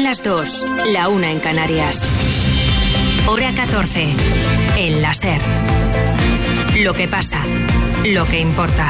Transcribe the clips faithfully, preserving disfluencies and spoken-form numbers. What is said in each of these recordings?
las dos, la una en Canarias. Hora catorce, en la SER. Lo que pasa, lo que importa.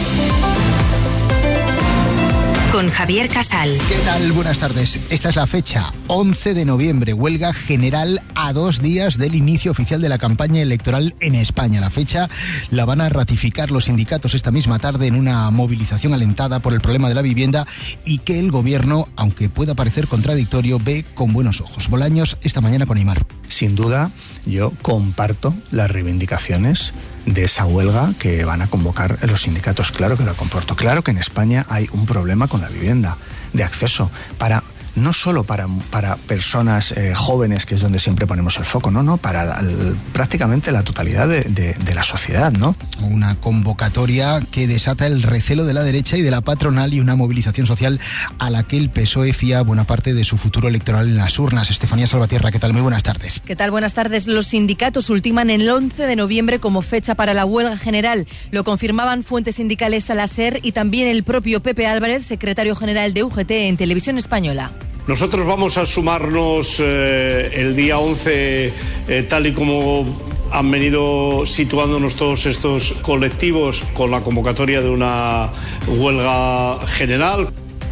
Con Javier Casal. ¿Qué tal? Buenas tardes. Esta es la fecha, once de noviembre, huelga general a dos días del inicio oficial de la campaña electoral en España. La fecha la van a ratificar los sindicatos esta misma tarde en una movilización alentada por el problema de la vivienda y que el gobierno, aunque pueda parecer contradictorio, ve con buenos ojos. Bolaños, esta mañana con Aimar. Sin duda, yo comparto las reivindicaciones de esa huelga que van a convocar los sindicatos. Claro que lo comporto. Claro que en España hay un problema con la vivienda, de acceso, para no solo para, para personas eh, jóvenes, que es donde siempre ponemos el foco, no, no, para la, el, prácticamente la totalidad de, de, de la sociedad, ¿no? Una convocatoria que desata el recelo de la derecha y de la patronal y una movilización social a la que el P S O E fía buena parte de su futuro electoral en las urnas. Estefanía Salvatierra, ¿qué tal? Muy buenas tardes. ¿Qué tal? Buenas tardes. Los sindicatos ultiman el once de noviembre como fecha para la huelga general. Lo confirmaban fuentes sindicales a la SER y también el propio Pepe Álvarez, secretario general de U G T en Televisión Española. Nosotros vamos a sumarnos eh, el día once, eh, tal y como han venido situándonos todos estos colectivos con la convocatoria de una huelga general.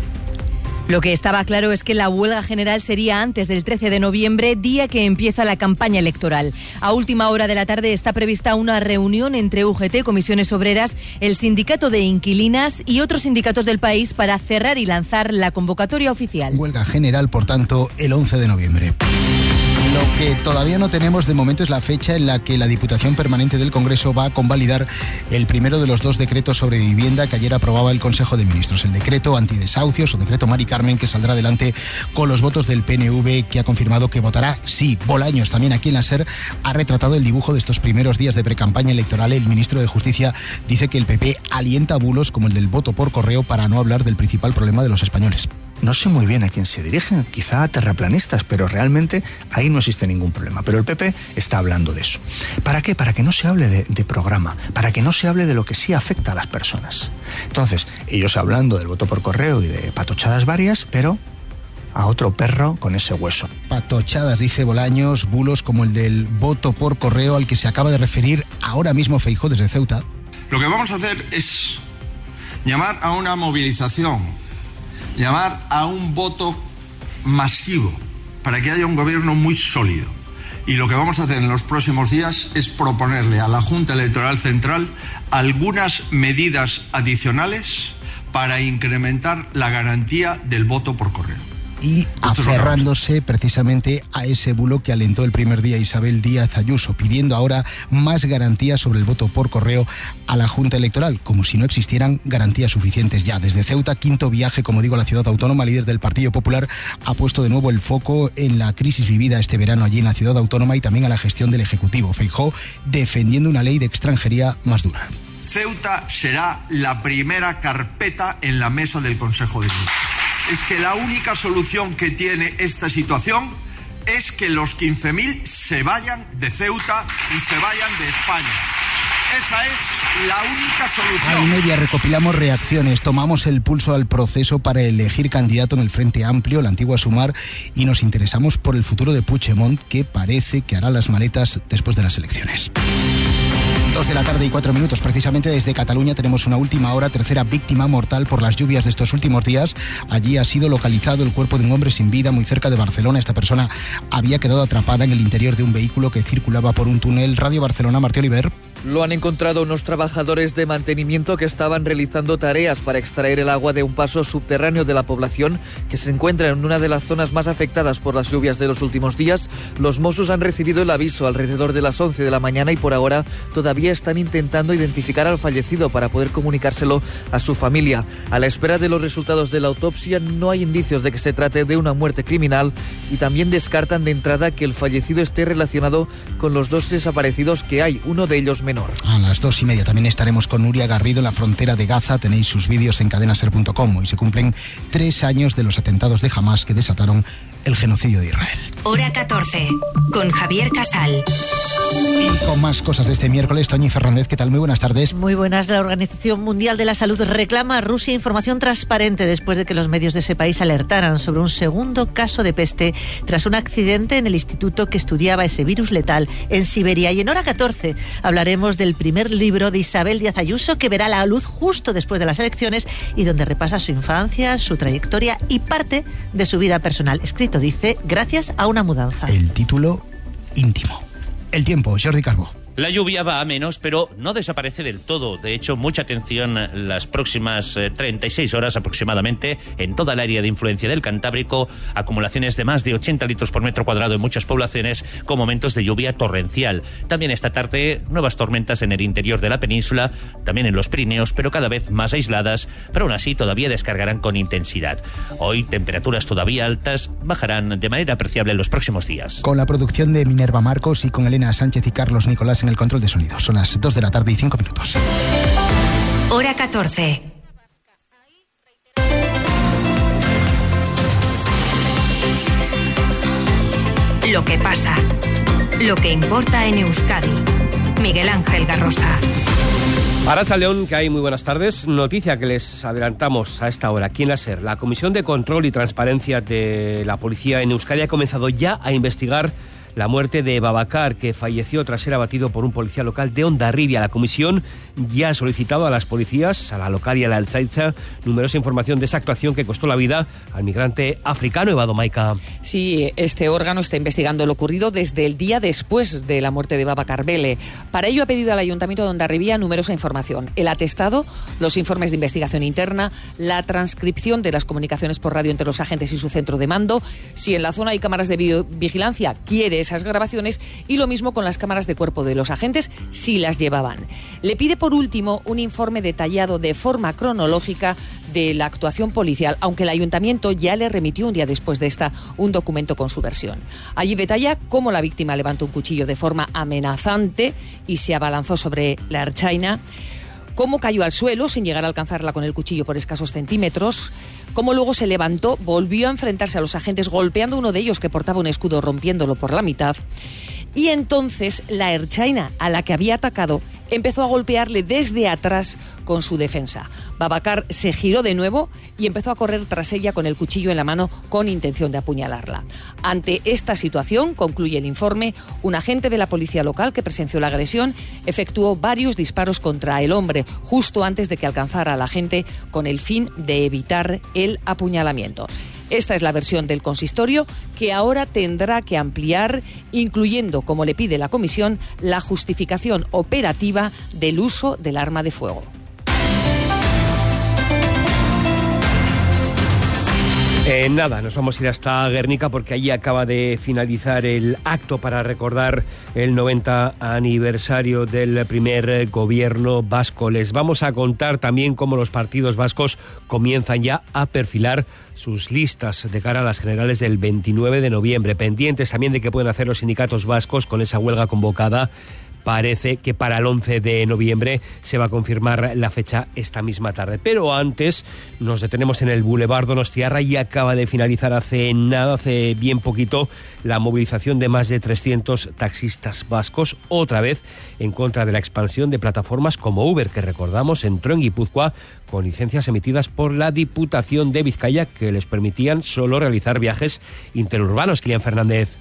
Lo que estaba claro es que la huelga general sería antes del trece de noviembre, día que empieza la campaña electoral. A última hora de la tarde está prevista una reunión entre U G T, Comisiones Obreras, el Sindicato de Inquilinas y otros sindicatos del país para cerrar y lanzar la convocatoria oficial. Huelga general, por tanto, el once de noviembre. Lo que todavía no tenemos de momento es la fecha en la que la Diputación Permanente del Congreso va a convalidar el primero de los dos decretos sobre vivienda que ayer aprobaba el Consejo de Ministros. El decreto antidesahucios o decreto Mari Carmen, que saldrá adelante con los votos del P N V, que ha confirmado que votará sí. Bolaños, también aquí en la SER, ha retratado el dibujo de estos primeros días de precampaña electoral. El ministro de Justicia dice que el P P alienta bulos como el del voto por correo, para no hablar del principal problema de los españoles. No sé muy bien a quién se dirigen, quizá a terraplanistas, pero realmente ahí no existe ningún problema. Pero el P P está hablando de eso. ¿Para qué? Para que no se hable de, de programa, para que no se hable de lo que sí afecta a las personas. Entonces, ellos hablando del voto por correo y de patochadas varias, pero a otro perro con ese hueso. Patochadas, dice Bolaños, bulos como el del voto por correo al que se acaba de referir ahora mismo Feijóo desde Ceuta. Lo que vamos a hacer es llamar a una movilización, llamar a un voto masivo para que haya un gobierno muy sólido. Y lo que vamos a hacer en los próximos días es proponerle a la Junta Electoral Central algunas medidas adicionales para incrementar la garantía del voto por correo. Y aferrándose precisamente a ese bulo que alentó el primer día Isabel Díaz Ayuso, pidiendo ahora más garantías sobre el voto por correo a la Junta Electoral, como si no existieran garantías suficientes ya. Desde Ceuta, quinto viaje, como digo, a la ciudad autónoma, líder del Partido Popular ha puesto de nuevo el foco en la crisis vivida este verano allí en la ciudad autónoma y también a la gestión del Ejecutivo. Feijóo defendiendo una ley de extranjería más dura. Ceuta será la primera carpeta en la mesa del Consejo de Ministros. Es que la única solución que tiene esta situación es que los quince mil se vayan de Ceuta y se vayan de España. Esa es la única solución. A media recopilamos reacciones, tomamos el pulso al proceso para elegir candidato en el Frente Amplio, la antigua Sumar, y nos interesamos por el futuro de Puigdemont, que parece que hará las maletas después de las elecciones. Dos de la tarde y cuatro minutos, precisamente desde Cataluña tenemos una última hora, tercera víctima mortal por las lluvias de estos últimos días. Allí ha sido localizado el cuerpo de un hombre sin vida muy cerca de Barcelona. Esta persona había quedado atrapada en el interior de un vehículo que circulaba por un túnel. Radio Barcelona, Martí Oliver. Lo han encontrado unos trabajadores de mantenimiento que estaban realizando tareas para extraer el agua de un paso subterráneo de la población que se encuentra en una de las zonas más afectadas por las lluvias de los últimos días. Los Mossos han recibido el aviso alrededor de las once de la mañana y por ahora todavía están intentando identificar al fallecido para poder comunicárselo a su familia. A la espera de los resultados de la autopsia no hay indicios de que se trate de una muerte criminal y también descartan de entrada que el fallecido esté relacionado con los dos desaparecidos que hay, uno de ellos menor. A las dos y media también estaremos con Nuria Garrido en la frontera de Gaza. Tenéis sus vídeos en cadena ser punto com. Hoy se cumplen tres años de los atentados de Hamás que desataron el genocidio de Israel. Hora catorce, con Javier Casal. Y con más cosas de este miércoles, Toñi Fernández, ¿qué tal? Muy buenas tardes. Muy buenas. La Organización Mundial de la Salud reclama a Rusia información transparente después de que los medios de ese país alertaran sobre un segundo caso de peste tras un accidente en el instituto que estudiaba ese virus letal en Siberia. Y en Hora catorce hablaremos del primer libro de Isabel Díaz Ayuso, que verá la luz justo después de las elecciones y donde repasa su infancia, su trayectoria y parte de su vida personal. Escrito, dice, gracias a una mudanza. El título íntimo. El tiempo, Jordi Calvo. La lluvia va a menos, pero no desaparece del todo. De hecho, mucha atención las próximas eh, treinta y seis horas aproximadamente en toda el área de influencia del Cantábrico. Acumulaciones de más de ochenta litros por metro cuadrado en muchas poblaciones, con momentos de lluvia torrencial. También esta tarde, nuevas tormentas en el interior de la península, también en los Pirineos, pero cada vez más aisladas, pero aún así todavía descargarán con intensidad. Hoy, temperaturas todavía altas bajarán de manera apreciable en los próximos días. Con la producción de Minerva Marcos y con Elena Sánchez y Carlos Nicolás en el control de sonido. Son las dos de la tarde y cinco minutos. Hora catorce. Lo que pasa. Lo que importa en Euskadi. Miguel Ángel Garrosa. Arratsaldeon, que hay muy buenas tardes. Noticia que les adelantamos a esta hora aquí en la SER. La Comisión de Control y Transparencia de la Policía en Euskadi ha comenzado ya a investigar la muerte de Babacar, que falleció tras ser abatido por un policía local de Hondarribia. La comisión ya ha solicitado a las policías, a la local y a la Ertzaintza, numerosa información de esa actuación que costó la vida al migrante africano Evado Maica. Sí, este órgano está investigando lo ocurrido desde el día después de la muerte de Babacar Bele. Para ello ha pedido al Ayuntamiento de Hondarribia numerosa información: el atestado, los informes de investigación interna, la transcripción de las comunicaciones por radio entre los agentes y su centro de mando, si en la zona hay cámaras de videovigilancia, quiere esas grabaciones, y lo mismo con las cámaras de cuerpo de los agentes, si las llevaban. Le pide por último un informe detallado de forma cronológica de la actuación policial, aunque el ayuntamiento ya le remitió un día después de esta un documento con su versión. Allí detalla cómo la víctima levantó un cuchillo de forma amenazante y se abalanzó sobre la ertzaina, cómo cayó al suelo sin llegar a alcanzarla con el cuchillo por escasos centímetros, cómo luego se levantó, volvió a enfrentarse a los agentes golpeando a uno de ellos que portaba un escudo, rompiéndolo por la mitad. Y entonces la ertzaina a la que había atacado empezó a golpearle desde atrás con su defensa. Babacar se giró de nuevo y empezó a correr tras ella con el cuchillo en la mano con intención de apuñalarla. Ante esta situación, concluye el informe, un agente de la policía local que presenció la agresión efectuó varios disparos contra el hombre justo antes de que alcanzara a la gente con el fin de evitar el apuñalamiento. Esta es la versión del consistorio, que ahora tendrá que ampliar, incluyendo, como le pide la comisión, la justificación operativa del uso del arma de fuego. Eh, nada, nos vamos a ir hasta Guernica porque allí acaba de finalizar el acto para recordar el noventa aniversario del primer gobierno vasco. Les vamos a contar también cómo los partidos vascos comienzan ya a perfilar sus listas de cara a las generales del veintinueve de noviembre, pendientes también de qué pueden hacer los sindicatos vascos con esa huelga convocada. Parece que para el once de noviembre se va a confirmar la fecha esta misma tarde. Pero antes nos detenemos en el Boulevard Donostiarra y acaba de finalizar hace nada, hace bien poquito, la movilización de más de trescientos taxistas vascos, otra vez en contra de la expansión de plataformas como Uber, que recordamos entró en Guipúzcoa con licencias emitidas por la Diputación de Vizcaya que les permitían solo realizar viajes interurbanos. Kilian Fernández.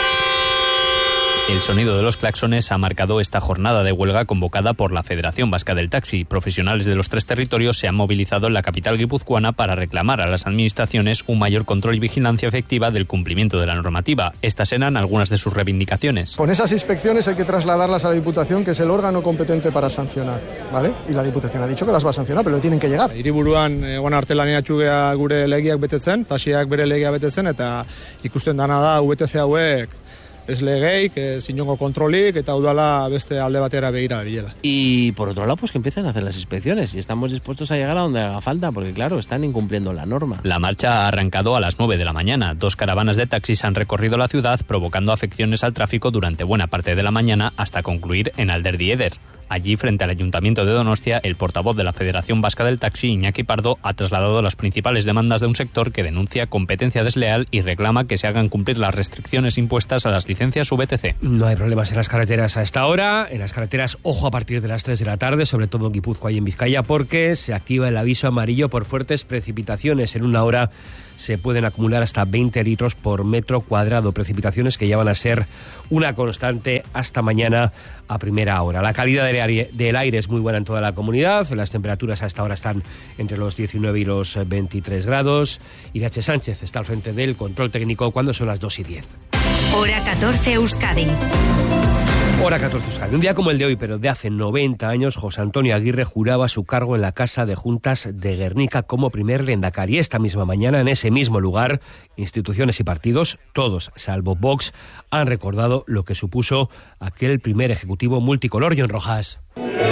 El sonido de los claxones ha marcado esta jornada de huelga convocada por la Federación Vasca del Taxi. Profesionales de los tres territorios se han movilizado en la capital guipuzcoana para reclamar a las administraciones un mayor control y vigilancia efectiva del cumplimiento de la normativa. Estas eran algunas de sus reivindicaciones. Con esas inspecciones hay que trasladarlas a la Diputación, que es el órgano competente para sancionar, ¿vale? Y la Diputación ha dicho que las va a sancionar, pero le tienen que llegar. Hiriburuan egon arte laneratxu gea gure legiak betetzen, taxiak bere legia betetzen, eta ikusten dana da U T C hauek ez legeik, ez inongo kontrolik, eta udala beste alde batera begira bilela. Y por otro lado, pues que empiecen a hacer las inspecciones y estamos dispuestos a llegar a donde haga falta, porque claro, están incumpliendo la norma. La marcha ha arrancado a las nueve de la mañana. Dos caravanas de taxis han recorrido la ciudad, provocando afecciones al tráfico durante buena parte de la mañana hasta concluir en Alderdi Eder. Allí, frente al Ayuntamiento de Donostia, el portavoz de la Federación Vasca del Taxi, Iñaki Pardo, ha trasladado las principales demandas de un sector que denuncia competencia desleal y reclama que se hagan cumplir las restricciones impuestas a las licencias V T C. No hay problemas en las carreteras a esta hora. En las carreteras, ojo a partir de las tres de la tarde, sobre todo en Guipúzcoa y en Vizcaya, porque se activa el aviso amarillo por fuertes precipitaciones. En una hora se pueden acumular hasta veinte litros por metro cuadrado. Precipitaciones que ya van a ser una constante hasta mañana a primera hora. La calidad del aire, del aire es muy buena en toda la comunidad. Las temperaturas a esta hora están entre los diecinueve y los veintitrés grados. Irache Sánchez está al frente del control técnico cuando son las dos y diez. Hora catorce Euskadi. Hora catorce Euskadi. Un día como el de hoy, pero de hace noventa años, José Antonio Aguirre juraba su cargo en la Casa de Juntas de Guernica como primer lehendakari. Esta misma mañana, en ese mismo lugar, instituciones y partidos, todos salvo Vox, han recordado lo que supuso aquel primer ejecutivo multicolor. John Rojas.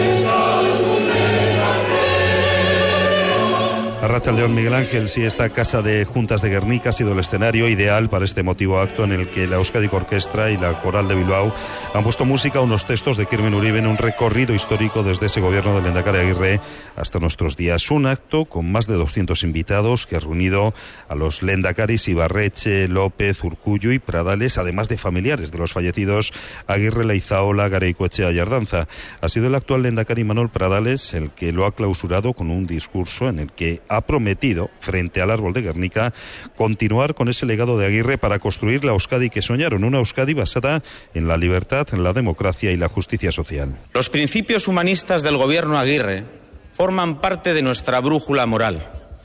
Arratsaldeon, Miguel Ángel. Sí, esta Casa de Juntas de Guernica ha sido el escenario ideal para este emotivo acto en el que la Euskadi Orquestra y la Coral de Bilbao han puesto música a unos textos de Kirmen Uribe en un recorrido histórico desde ese gobierno del lehendakari Aguirre hasta nuestros días. Un acto con más de doscientos invitados que ha reunido a los lehendakaris Ibarretxe, López, Urkullu y Pradales, además de familiares de los fallecidos Aguirre, Leizaola, Garaikoetxea y Ardanza. Ha sido el actual lehendakari Manuel Pradales el que lo ha clausurado con un discurso en el que ha prometido, frente al árbol de Guernica, continuar con ese legado de Aguirre para construir la Euskadi que soñaron, una Euskadi basada en la libertad, en la democracia y la justicia social. Los principios humanistas del gobierno Aguirre forman parte de nuestra brújula moral.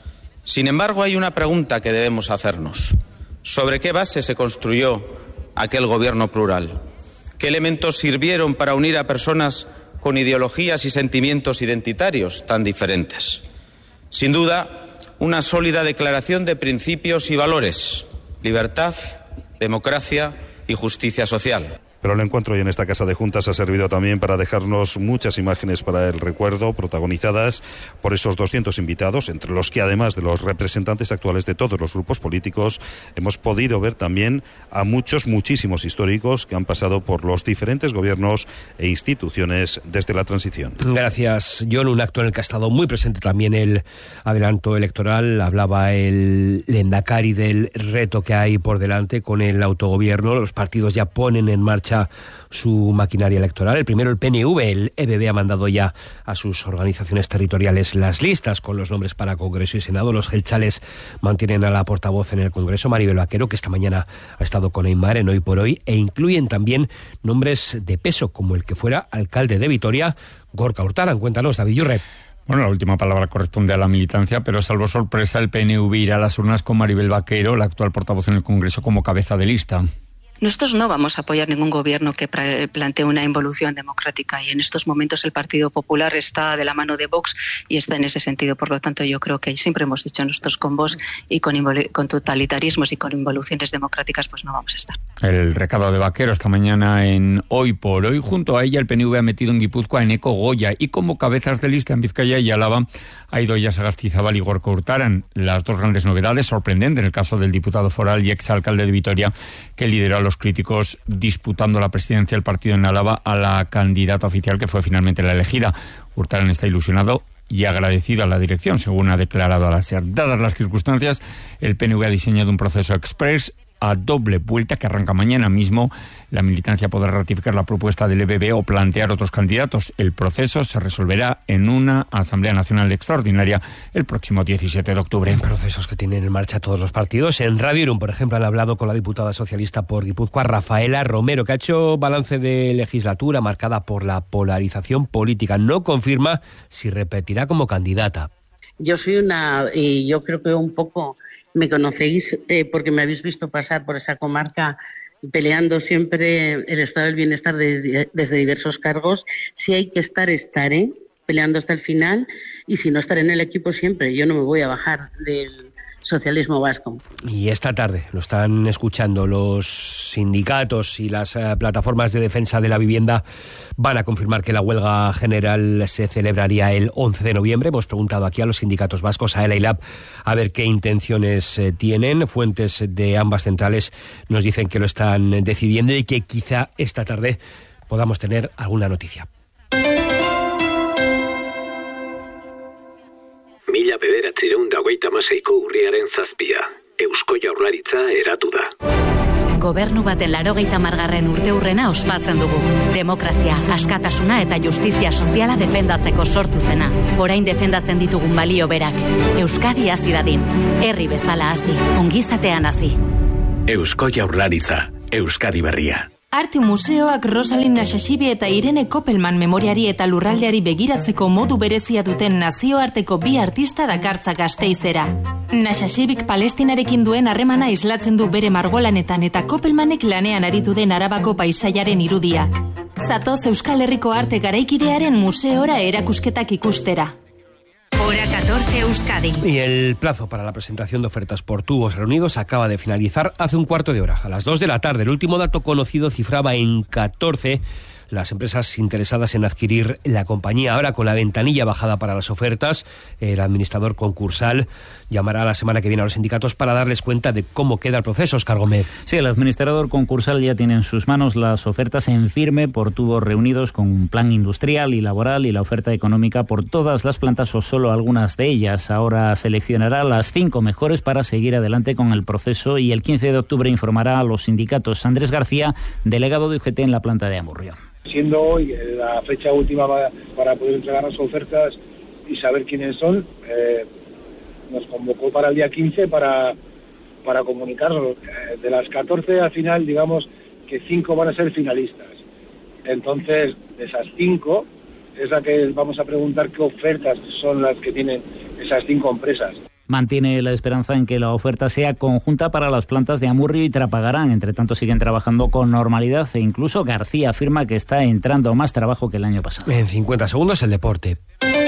Sin embargo, hay una pregunta que debemos hacernos. ¿Sobre qué base se construyó aquel gobierno plural? ¿Qué elementos sirvieron para unir a personas con ideologías y sentimientos identitarios tan diferentes? Sin duda, una sólida declaración de principios y valores: libertad, democracia y justicia social. Pero el encuentro hoy en esta Casa de Juntas ha servido también para dejarnos muchas imágenes para el recuerdo, protagonizadas por esos doscientos invitados, entre los que, además de los representantes actuales de todos los grupos políticos, hemos podido ver también a muchos, muchísimos históricos que han pasado por los diferentes gobiernos e instituciones desde la transición. Gracias, John. Un acto en el que ha estado muy presente también el adelanto electoral. Hablaba el lehendakari del reto que hay por delante con el autogobierno. Los partidos ya ponen en marcha su maquinaria electoral. El primero, el P N V, el E B B ha mandado ya a sus organizaciones territoriales las listas con los nombres para Congreso y Senado. Los jeltzales mantienen a la portavoz en el Congreso, Maribel Vaquero, que esta mañana ha estado con Aimar en Hoy por Hoy, e incluyen también nombres de peso, como el que fuera alcalde de Vitoria, Gorka Hurtaran. Cuéntanos, David Yurre. Bueno, la última palabra corresponde a la militancia, pero salvo sorpresa, el P N V irá a las urnas con Maribel Vaquero, la actual portavoz en el Congreso, como cabeza de lista. Nosotros no vamos a apoyar ningún gobierno que plantee una involución democrática, y en estos momentos el Partido Popular está de la mano de Vox y está en ese sentido. Por lo tanto, yo creo que siempre hemos dicho nosotros con Vox y con, con totalitarismos y con involuciones democráticas, pues no vamos a estar. El recado de Vaquero esta mañana en Hoy por Hoy. Junto a ella, el P N V ha metido en Guipúzcoa a Eneko Goya, y como cabezas de lista en Vizcaya y Álava ha ido Idoia Sagastizabal y Gorka Hurtaran. Las dos grandes novedades, sorprendente en el caso del diputado foral y exalcalde de Vitoria, que lideró a los críticos disputando la presidencia del partido en Álava a la candidata oficial que fue finalmente la elegida. Hurtaran está ilusionado y agradecido a la dirección, según ha declarado a la SER. Dadas las circunstancias, el P N V ha diseñado un proceso express a doble vuelta que arranca mañana mismo. La militancia podrá ratificar la propuesta del E B B o plantear otros candidatos. El proceso se resolverá en una Asamblea Nacional Extraordinaria el próximo diecisiete de octubre. En procesos que tienen en marcha todos los partidos. En Radio Irún, por ejemplo, han hablado con la diputada socialista por Guipúzcoa, Rafaela Romero, que ha hecho balance de legislatura marcada por la polarización política. No confirma si repetirá como candidata. Yo soy una, y yo creo que un poco me conocéis eh, porque me habéis visto pasar por esa comarca peleando siempre el estado del bienestar de, desde diversos cargos. Si hay que estar, estaré peleando hasta el final, y si no, estaré en el equipo siempre. Yo no me voy a bajar del socialismo vasco. Y esta tarde lo están escuchando los sindicatos y las uh, plataformas de defensa de la vivienda. Van a confirmar que la huelga general se celebraría el once de noviembre. Hemos preguntado aquí a los sindicatos vascos, a ELA y LAB, a ver qué intenciones eh, tienen. Fuentes de ambas centrales nos dicen que lo están decidiendo y que quizá esta tarde podamos tener alguna noticia. bederatziehun eta hogeita hamaseiko urriaren zazpia. Eusko Jaurlaritza eratu da. Gobernu baten laurogeita hamargarren urteurrena ospatzen dugu. Demokrazia, askatasuna eta justizia soziala defendatzeko sortu zena. Orain defendatzen ditugun balio berak. Euskadi hazi dadin. Herri bezala hazi, ongizatean hazi. Eusko Jaurlaritza, Euskadi berria. Arte Museoak Rosalind Naxaxibi eta Irene Koppelman memoriari eta lurraldeari begiratzeko modu berezia duten nazioarteko bi artista dakartza Gasteizera. Naxaxibik Palestinarekin duen harremana islatzen du bere margolanetan eta Koppelmanek lanean aritu den Arabako paisaiaren irudiak. Zatoz Euskal Herriko arte garaikidearen museora erakusketak ikustera. Hora catorce Euskadi. Y el plazo para la presentación de ofertas por tubos reunidos acaba de finalizar hace un cuarto de hora, a las dos de la tarde. El último dato conocido cifraba en catorce las empresas interesadas en adquirir la compañía. Ahora, con la ventanilla bajada para las ofertas, el administrador concursal llamará la semana que viene a los sindicatos para darles cuenta de cómo queda el proceso. Óscar Gómez. Sí, el administrador concursal ya tiene en sus manos las ofertas en firme por tubos reunidos con un plan industrial y laboral y la oferta económica por todas las plantas o solo algunas de ellas. Ahora seleccionará las cinco mejores para seguir adelante con el proceso y el quince de octubre informará a los sindicatos. Andrés García, delegado de U G T en la planta de Amurrio. Siendo hoy la fecha última para poder entregar las ofertas y saber quiénes son, eh, nos convocó para el día quince para, para comunicarlo. Eh, de las catorce al final, digamos que cinco van a ser finalistas. Entonces, de esas cinco, es la que vamos a preguntar qué ofertas son las que tienen esas cinco empresas. Mantiene la esperanza en que la oferta sea conjunta para las plantas de Amurrio y Trapagarán. Entre tanto, siguen trabajando con normalidad e incluso García afirma que está entrando más trabajo que el año pasado. En cincuenta segundos, el deporte.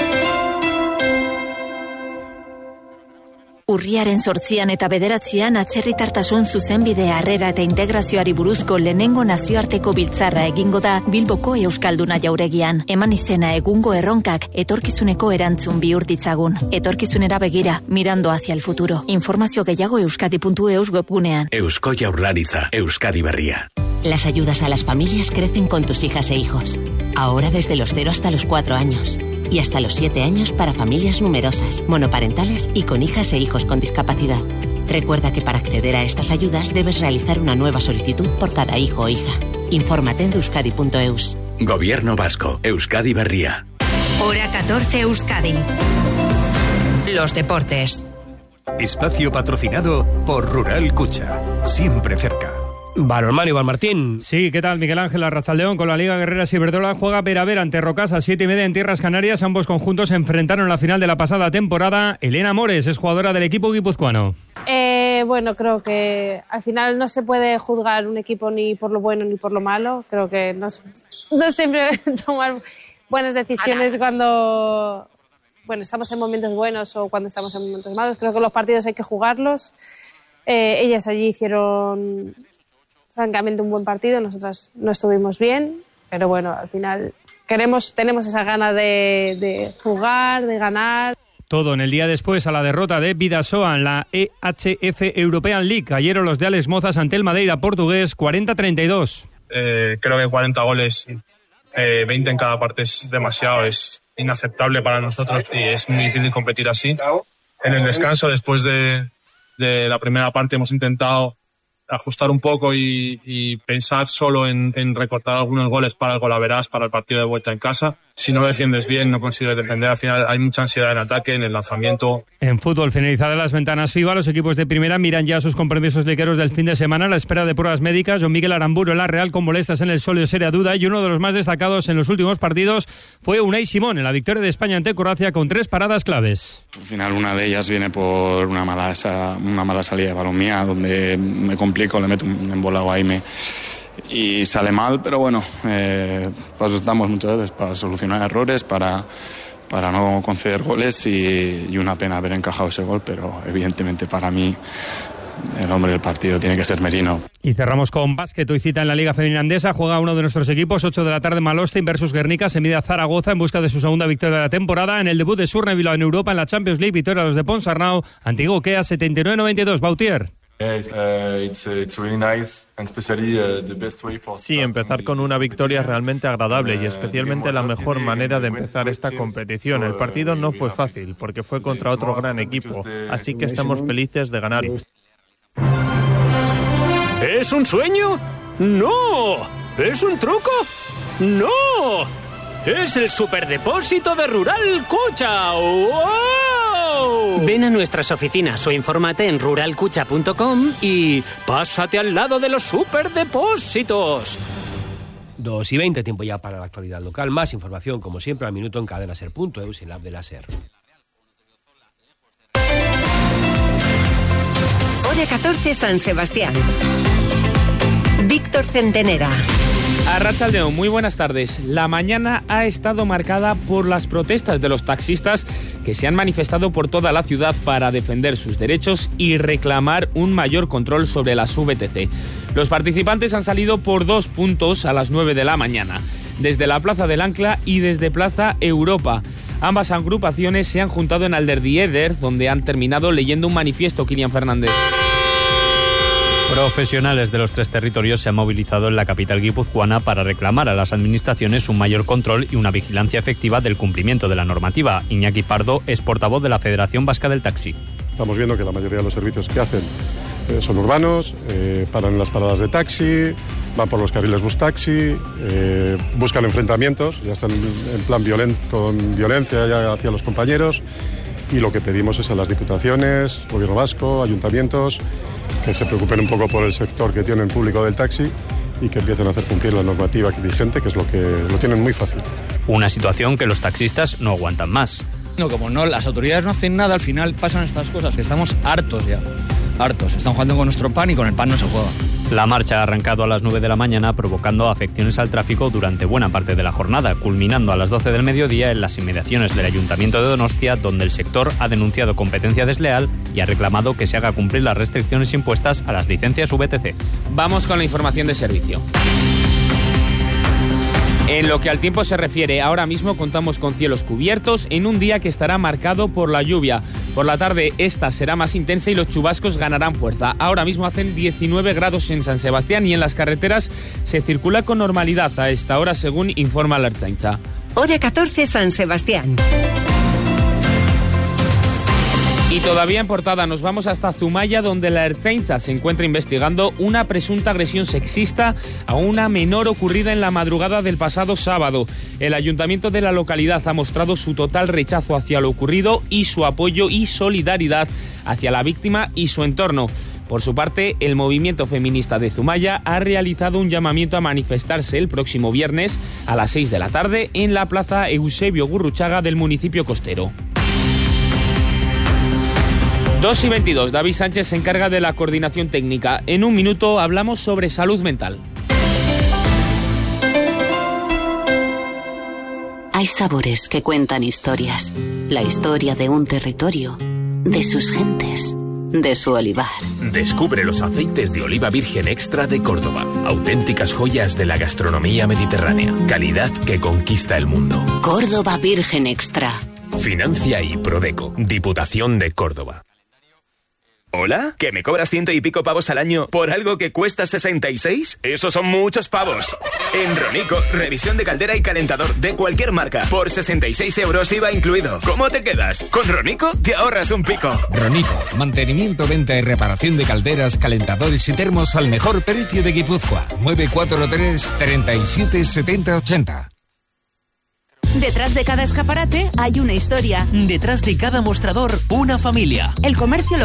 Urriaren zortzian eta bederatzian atzerritartasun zuzenbide harrera eta integrazioari buruzko lehenengo nazioarteko biltzarra egingo da Bilboko Euskalduna jauregian. Eman izena egungo erronkak etorkizuneko erantzun bihur ditzagun. Etorkizunera begira, mirando hacia el futuro. Informazio gehiago euskadi puntu eus webgunean. Eusko Jaurlaritza, Euskadi berria. Las ayudas a las familias crecen con tus hijas e hijos. Ahora desde los cero hasta los cuatro años. Y hasta los siete años para familias numerosas, monoparentales y con hijas e hijos con discapacidad. Recuerda que para acceder a estas ayudas debes realizar una nueva solicitud por cada hijo o hija. Infórmate en euskadi punto eus. Gobierno vasco, Euskadi berria. Hora catorce Euskadi. Los deportes. Espacio patrocinado por Rural Cucha. Siempre cerca. Balonmano, Iván Martín. Sí, ¿qué tal, Miguel Ángel? Arratsaldeón con la Liga Guerreras Iberdrola juega ver a ver ante Rocasa, siete y media en Tierras Canarias. Ambos conjuntos se enfrentaron en la final de la pasada temporada. Elena Mores es jugadora del equipo guipuzcoano. Eh, bueno, creo que al final no se puede juzgar un equipo ni por lo bueno ni por lo malo. Creo que no, no siempre tomar buenas decisiones cuando bueno, estamos en momentos buenos o cuando estamos en momentos malos. Creo que los partidos hay que jugarlos. Eh, ellas allí hicieron francamente un buen partido, nosotras no estuvimos bien, pero bueno, al final queremos, tenemos esa gana de, de jugar, de ganar. Todo en el día después a la derrota de Bidasoa en la E H F European League. Cayeron los de Alex Mozas ante el Madeira portugués, cuarenta a treinta y dos. Eh, creo que cuarenta goles, eh, veinte en cada parte es demasiado, es inaceptable para nosotros y es muy difícil competir así. En el descanso, después de, de la primera parte, hemos intentado ajustar un poco y, y pensar solo en, en recortar algunos goles para el golaveras, para el partido de vuelta en casa. Si no defiendes bien, no consigues defender. Al final hay mucha ansiedad en ataque, en el lanzamiento. En fútbol, finalizadas las ventanas FIBA, los equipos de primera miran ya sus compromisos ligueros del fin de semana a la espera de pruebas médicas. John Miguel Aramburu en la Real con molestias en el sóleo seria duda y uno de los más destacados en los últimos partidos fue Unai Simón en la victoria de España ante Croacia con tres paradas claves. Al final una de ellas viene por una mala, una mala salida de balón mía, donde me complico, le meto un embolado ahí me... y sale mal, pero bueno, eh, pues estamos muchas veces para solucionar errores, para, para no conceder goles y, y una pena haber encajado ese gol, pero evidentemente para mí el hombre del partido tiene que ser Merino. Y cerramos con básquet. Hoy cita en la Liga Femenina Andesa. Juega uno de nuestros equipos, ocho de la tarde, Malostin versus Guernica. Se mide a Zaragoza en busca de su segunda victoria de la temporada. En el debut de Surne Bilbao en Europa en la Champions League, victoria a los de Ponsarnau. Antiguo Kea setenta y nueve a noventa y dos. Bautier. Sí, empezar con una victoria es realmente agradable y especialmente la mejor manera de empezar esta competición. El partido no fue fácil porque fue contra otro gran equipo, así que estamos felices de ganar. ¿Es un sueño? ¡No! ¿Es un truco? ¡No! ¡Es el superdepósito de Rural Cucha! ¡Wow! Ven a nuestras oficinas o infórmate en rural cucha punto com y pásate al lado de los superdepósitos. dos y veinte, tiempo ya para la actualidad local. Más información, como siempre, al minuto en cadena ser punto eus y en la app de la SER. Hora catorce, San Sebastián. Víctor Centenera. Arratsaldeon, muy buenas tardes. La mañana ha estado marcada por las protestas de los taxistas que se han manifestado por toda la ciudad para defender sus derechos y reclamar un mayor control sobre las V T C. Los participantes han salido por dos puntos a las nueve de la mañana, desde la Plaza del Ancla y desde Plaza Europa. Ambas agrupaciones se han juntado en Alderdiéder, donde han terminado leyendo un manifiesto. Kilian Fernández. Profesionales de los tres territorios se han movilizado en la capital guipuzcoana para reclamar a las administraciones un mayor control y una vigilancia efectiva del cumplimiento de la normativa. Iñaki Pardo es portavoz de la Federación Vasca del Taxi. Estamos viendo que la mayoría de los servicios que hacen eh, son urbanos, eh, paran en las paradas de taxi, van por los carriles bus taxi, eh, buscan enfrentamientos, ya están en plan violent, con violencia ya hacia los compañeros, y lo que pedimos es a las diputaciones, gobierno vasco, ayuntamientos, que se preocupen un poco por el sector que tienen público del taxi y que empiecen a hacer cumplir la normativa vigente, que es lo que lo tienen muy fácil. Una situación que los taxistas no aguantan más. No, como no, las autoridades no hacen nada, al final pasan estas cosas, que estamos hartos ya, hartos. Están jugando con nuestro pan y con el pan no se juega. La marcha ha arrancado a las nueve de la mañana, provocando afecciones al tráfico durante buena parte de la jornada, culminando a las doce del mediodía en las inmediaciones del Ayuntamiento de Donostia, donde el sector ha denunciado competencia desleal y ha reclamado que se haga cumplir las restricciones impuestas a las licencias V T C. Vamos con la información de servicio. En lo que al tiempo se refiere, ahora mismo contamos con cielos cubiertos en un día que estará marcado por la lluvia. Por la tarde esta será más intensa y los chubascos ganarán fuerza. Ahora mismo hacen diecinueve grados en San Sebastián y en las carreteras se circula con normalidad a esta hora, según informa la Ertzaintza. Hora catorce, San Sebastián. Y todavía en portada nos vamos hasta Zumaya, donde la Ertzaintza se encuentra investigando una presunta agresión sexista a una menor ocurrida en la madrugada del pasado sábado. El ayuntamiento de la localidad ha mostrado su total rechazo hacia lo ocurrido y su apoyo y solidaridad hacia la víctima y su entorno. Por su parte, el movimiento feminista de Zumaya ha realizado un llamamiento a manifestarse el próximo viernes a las seis de la tarde en la plaza Eusebio Gurruchaga del municipio costero. dos y veintidós, David Sánchez se encarga de la coordinación técnica. En un minuto hablamos sobre salud mental. Hay sabores que cuentan historias. La historia de un territorio, de sus gentes, de su olivar. Descubre los aceites de oliva virgen extra de Córdoba. Auténticas joyas de la gastronomía mediterránea. Calidad que conquista el mundo. Córdoba Virgen Extra. Financia y Prodeco. Diputación de Córdoba. ¿Hola? ¿Que me cobras ciento y pico pavos al año por algo que cuesta sesenta y seis? ¡Esos son muchos pavos! En Ronico, revisión de caldera y calentador de cualquier marca por sesenta y seis euros I V A incluido. ¿Cómo te quedas? Con Ronico te ahorras un pico. Ronico, mantenimiento, venta y reparación de calderas, calentadores y termos al mejor precio de Guipúzcoa. nueve cuatro tres, treinta y siete, setenta, ochenta. Detrás de cada escaparate hay una historia. Detrás de cada mostrador, una familia. El comercio local